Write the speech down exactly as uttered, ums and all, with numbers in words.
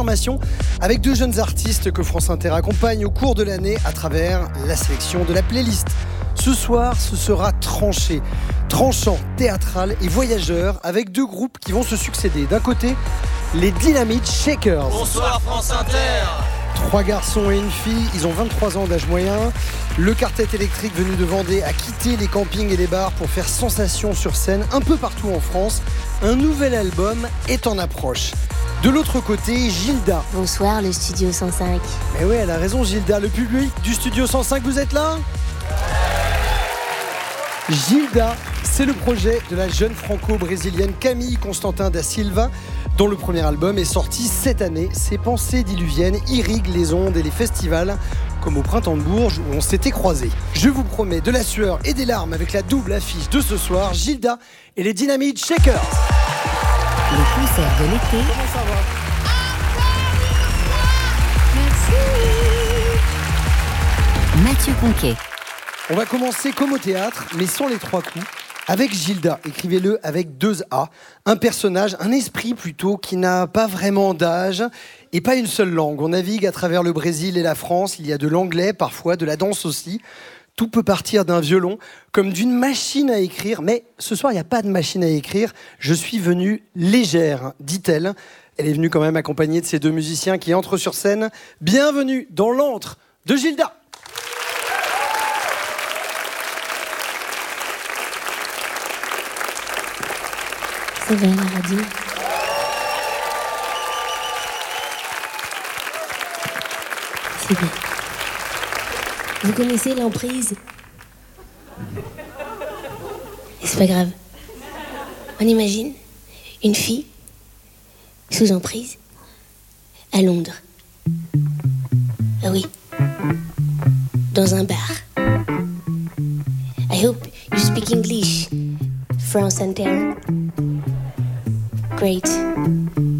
formation avec deux jeunes artistes que France Inter accompagne au cours de l'année à travers la sélection de la playlist. Ce soir, ce sera tranché, tranchant, théâtral et voyageur avec deux groupes qui vont se succéder. D'un côté, les Dynamite Shakers. Bonsoir France Inter. Trois garçons et une fille, ils ont vingt-trois ans d'âge moyen. Le quartet électrique venu de Vendée a quitté les campings et les bars pour faire sensation sur scène un peu partout en France. Un nouvel album est en approche. De l'autre côté, Gilda. Bonsoir le Studio cent cinq. Mais oui, elle a raison Gilda, le public du Studio cent cinq, vous êtes là ? Gilda, c'est le projet de la jeune franco-brésilienne Camille Constantin da Silva, dont le premier album est sorti cette année. Ses pensées diluviennes irriguent les ondes et les festivals, comme au Printemps de Bourges où on s'était croisés. Je vous promets de la sueur et des larmes avec la double affiche de ce soir, Gilda et les Dynamite Shakers. Le concert de l'été. Comment ça va ? Merci. Mathieu Conquet. On va commencer comme au théâtre, mais sans les trois coups. Avec Gilda, écrivez-le avec deux A, un personnage, un esprit plutôt, qui n'a pas vraiment d'âge et pas une seule langue. On navigue à travers le Brésil et la France, il y a de l'anglais, parfois de la danse aussi. Tout peut partir d'un violon, comme d'une machine à écrire, mais ce soir il n'y a pas de machine à écrire, je suis venue légère, dit-elle. Elle est venue quand même accompagnée de ces deux musiciens qui entrent sur scène. Bienvenue dans l'antre de Gilda. C'est bien la radio. C'est bien. Vous connaissez l'emprise ? Et c'est pas grave. On imagine une fille sous emprise à Londres. Ah oui. Dans un bar. I hope you speak English, France Inter. Great.